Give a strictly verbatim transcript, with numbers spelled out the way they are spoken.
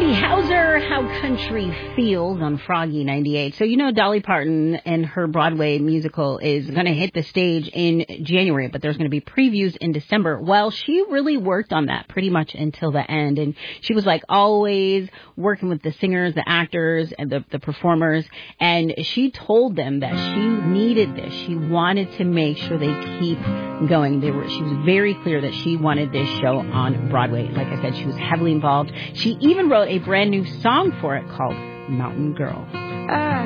Doogie Howser, How Country Feels on Froggy ninety-eight. So you know Dolly Parton and her Broadway musical is going to hit the stage in January, but there's going to be previews in December. Well, she really worked on that pretty much until the end, and she was like always working with the singers, the actors, and the, the performers, and she told them that she needed this. She wanted to make sure they keep going. They were, she was very clear that she wanted this show on Broadway. Like I said, she was heavily involved. She even wrote a brand new song for it called Mountain Girl. I